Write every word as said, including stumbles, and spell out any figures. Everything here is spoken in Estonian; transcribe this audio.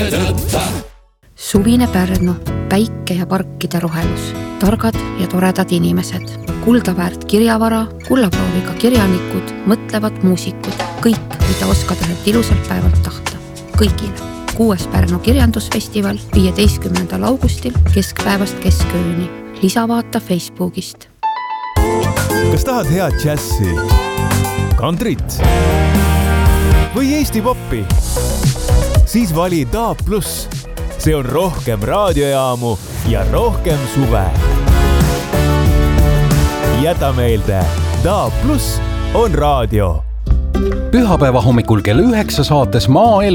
Suvine Pärnu, päike ja parkide rohelus, targad ja toredad inimesed, kuldaväärt kirjavara, kullaprooviga kirjanikud, mõtlevad muusikud, kõik, mida oskad ühelt ilusalt päevalt tahta. Kõigile. Kuues Pärnu kirjandusfestival viieteistkümnendal augustil keskpäevast keskööni. Lisavaata Facebookist. Kas tahad head džässi, kantrit või Eesti poppi? Siis vali Daab Plus. See on rohkem raadiojaamu ja rohkem suve. Jäta meelde, Daab Plus on raadio. Pühapäeva hommikul kell üheksa saates Maaelu